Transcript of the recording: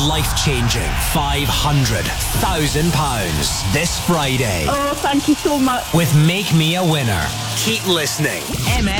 life-changing £500,000 this Friday Oh, thank you so much. with Make Me a Winner. Keep listening.